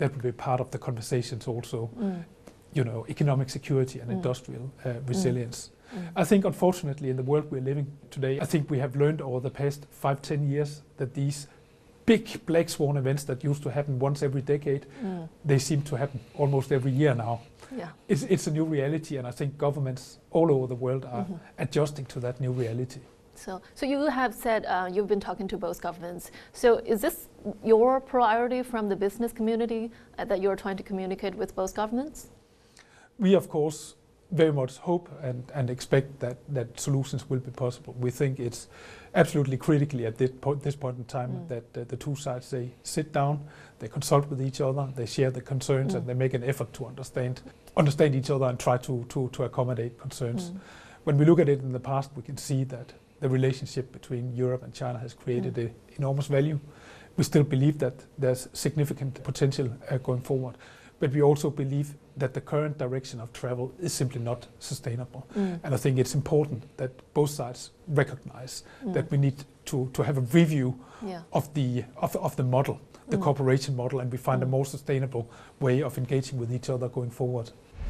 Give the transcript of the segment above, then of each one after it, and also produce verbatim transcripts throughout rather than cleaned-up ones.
that will be part of the conversations also. Mm. You know, economic security and mm. industrial uh, resilience. Mm. Mm. I think, unfortunately, in the world we're living today, I think we have learned over the past five, ten years that these big black swan events that used to happen once every decade, mm. they seem to happen almost every year now. Yeah. It's, it's a new reality, and I think governments all over the world are mm-hmm. adjusting to that new reality. So, so you have said uh, you've been talking to both governments. So is this your priority from the business community uh, that you're trying to communicate with both governments? We, of course, very much hope and, and expect that, that solutions will be possible. We think it's absolutely critically at this point, this point in time mm. that uh, the two sides, they sit down, they consult with each other, they share the concerns, mm. and they make an effort to understand understand each other and try to, to, to accommodate concerns. Mm. When we look at it in the past, we can see that the relationship between Europe and China has created mm. enormous value. We still believe that there's significant potential uh, going forward, but we also believe that the current direction of travel is simply not sustainable. Mm. And I think it's important that both sides recognize mm. that we need to, to have a review yeah. of, the, of, of the model, the mm. cooperation model, and we find mm. a more sustainable way of engaging with each other going forward.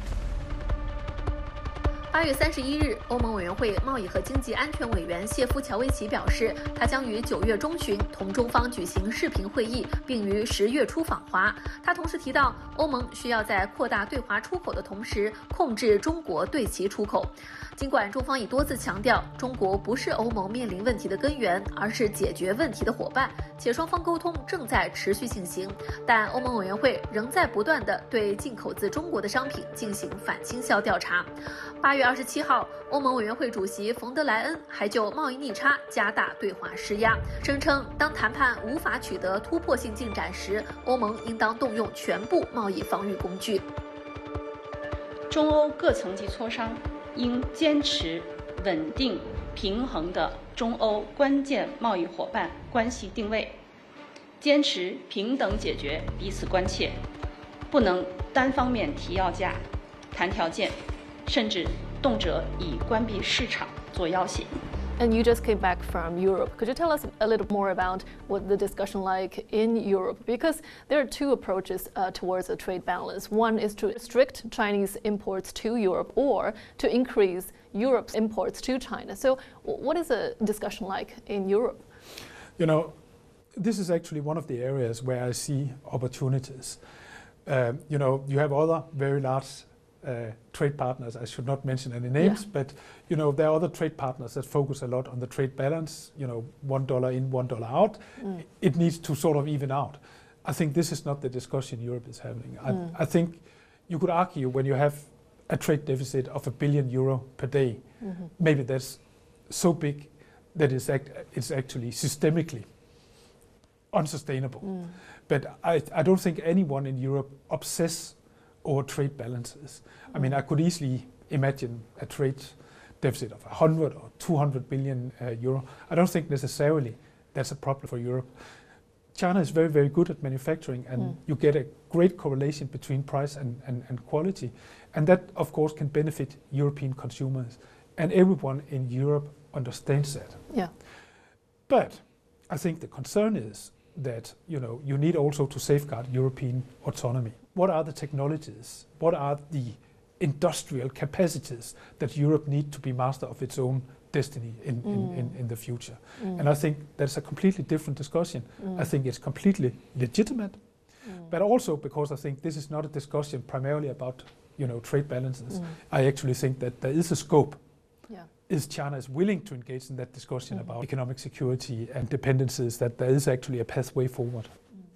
八月三十一日，欧盟委员会贸易和经济安全委员谢夫乔维奇表示，他将于九月中旬同中方举行视频会议，并于十月初访华。他同时提到，欧盟需要在扩大对华出口的同时，控制中国对其出口。尽管中方已多次强调，中国不是欧盟面临问题的根源，而是解决问题的伙伴，且双方沟通正在持续进行，但欧盟委员会仍在不断地对进口自中国的商品进行反倾销调查。八月二十七号，欧盟委员会主席冯德莱恩还就贸易逆差加大对华施压，声称当谈判无法取得突破性进展时，欧盟应当动用全部贸易防御工具。 中欧各层级磋商应坚持稳定平衡的中欧关键贸易伙伴关系定位，坚持平等解决彼此关切，不能单方面提要价、谈条件，甚至动辄以关闭市场做要挟。 And you just came back from Europe. Could you tell us a little more about what the discussion like in Europe? Because there are two approaches uh, towards a trade balance. One is to restrict Chinese imports to Europe or to increase Europe's imports to China. So what is the discussion like in Europe? You know, this is actually one of the areas where I see opportunities. Uh, you know, you have other very large Uh, trade partners. I should not mention any names, yeah. but you know there are other trade partners that focus a lot on the trade balance. You know, one dollar in, one dollar out. Mm. It needs to sort of even out. I think this is not the discussion Europe is having. I, mm. I think you could argue when you have a trade deficit of a billion euro per day, mm-hmm. maybe that's so big that it's, act, it's actually systemically unsustainable. Mm. But I, I don't think anyone in Europe obsesses or trade balances. I mean, I could easily imagine a trade deficit of one hundred or two hundred billion uh, euro. I don't think necessarily that's a problem for Europe. China is very, very good at manufacturing, and mm. you get a great correlation between price and, and, and quality. And that, of course, can benefit European consumers. And everyone in Europe understands that. Yeah. But I think the concern is that, you know, you need also to safeguard European autonomy. What are the technologies? What are the industrial capacities that Europe needs to be master of its own destiny in, mm. in, in, in the future? Mm. And I think that's a completely different discussion. Mm. I think it's completely legitimate, mm. but also because I think this is not a discussion primarily about, you know, trade balances. Mm. I actually think that there is a scope. Yeah. Is China is willing to engage in that discussion mm. about economic security and dependencies, that there is actually a pathway forward.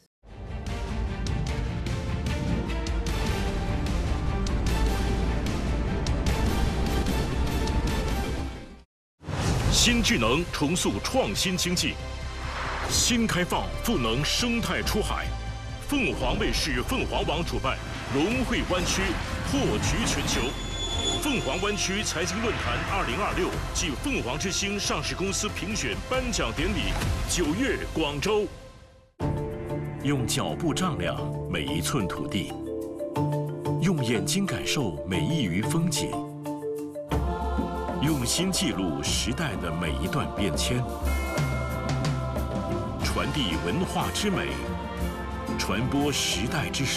新智能重塑创新经济，新开放赋能生态出海。凤凰卫视凤凰网主办融汇湾区破局全球凤凰湾区财经论坛二零二六暨凤凰之星上市公司评选颁奖典礼，九月广州。用脚步丈量每一寸土地，用眼睛感受每一隅风景。 用心记录时代的每一段变迁，传递文化之美，传播时代之声。